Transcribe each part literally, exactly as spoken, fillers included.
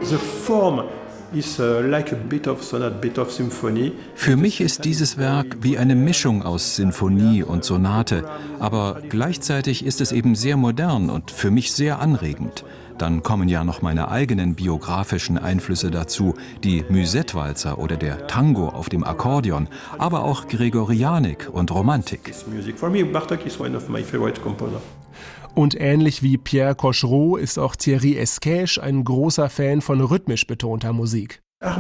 The form is uh, like a bit of sonate, bit of symphony. Für mich ist dieses Werk wie eine Mischung aus Sinfonie und Sonate, aber gleichzeitig ist es eben sehr modern und für mich sehr anregend. Dann kommen ja noch meine eigenen biografischen Einflüsse dazu, die Musette-Walzer oder der Tango auf dem Akkordeon, aber auch Gregorianik und Romantik. For me, Bartók is one of my favorite composers. Und ähnlich wie Pierre Cochereau ist auch Thierry Esquèche ein großer Fan von rhythmisch betonter Musik.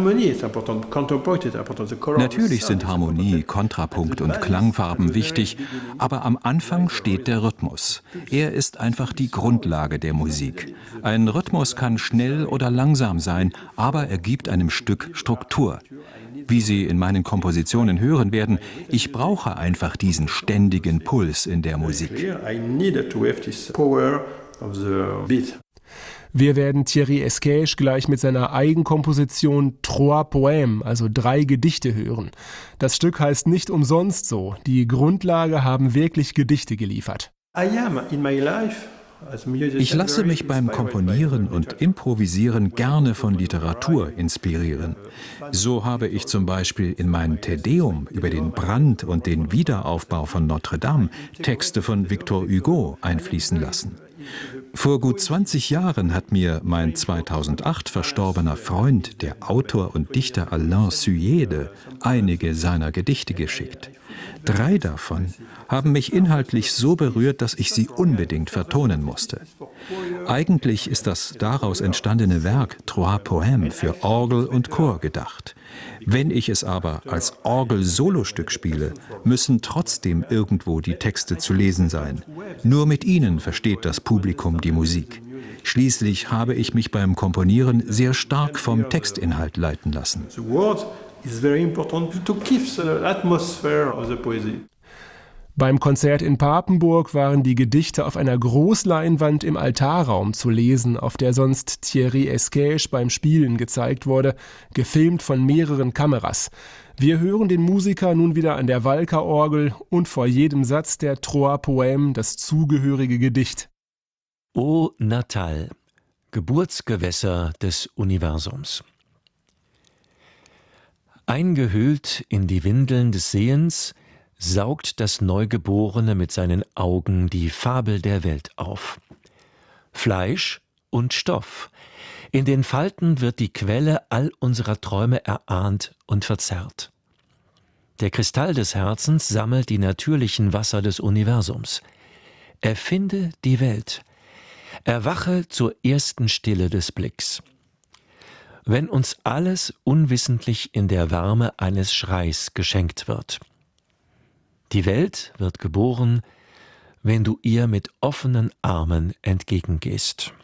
Natürlich sind Harmonie, Kontrapunkt und Klangfarben wichtig, aber am Anfang steht der Rhythmus. Er ist einfach die Grundlage der Musik. Ein Rhythmus kann schnell oder langsam sein, aber er gibt einem Stück Struktur. Wie Sie in meinen Kompositionen hören werden, ich brauche einfach diesen ständigen Puls in der Musik. Wir werden Thierry Esquèche gleich mit seiner Eigenkomposition Trois Poèmes, also drei Gedichte, hören. Das Stück heißt nicht umsonst so. Die Grundlage haben wirklich Gedichte geliefert. I am in my life. Ich lasse mich beim Komponieren und Improvisieren gerne von Literatur inspirieren. So habe ich zum Beispiel in mein Te Deum über den Brand und den Wiederaufbau von Notre Dame Texte von Victor Hugo einfließen lassen. Vor gut zwanzig Jahren hat mir mein zweitausendacht verstorbener Freund, der Autor und Dichter Alain Suyede, einige seiner Gedichte geschickt. Drei davon haben mich inhaltlich so berührt, dass ich sie unbedingt vertonen musste. Eigentlich ist das daraus entstandene Werk Trois Poèmes für Orgel und Chor gedacht. Wenn ich es aber als Orgel-Solostück spiele, müssen trotzdem irgendwo die Texte zu lesen sein. Nur mit ihnen versteht das Publikum die Musik. Schließlich habe ich mich beim Komponieren sehr stark vom Textinhalt leiten lassen. It's very important to keep the atmosphere of the poesy. Beim Konzert in Papenburg waren die Gedichte auf einer Großleinwand im Altarraum zu lesen, auf der sonst Thierry Esquèche beim Spielen gezeigt wurde, gefilmt von mehreren Kameras. Wir hören den Musiker nun wieder an der Walker-Orgel und vor jedem Satz der Trois Poèmes das zugehörige Gedicht. O Natal, Geburtsgewässer des Universums. Eingehüllt in die Windeln des Sehens, saugt das Neugeborene mit seinen Augen die Fabel der Welt auf. Fleisch und Stoff. In den Falten wird die Quelle all unserer Träume erahnt und verzerrt. Der Kristall des Herzens sammelt die natürlichen Wasser des Universums. Erfinde die Welt. Erwache zur ersten Stille des Blicks. Wenn uns alles unwissentlich in der Wärme eines Schreis geschenkt wird. Die Welt wird geboren, wenn du ihr mit offenen Armen entgegengehst.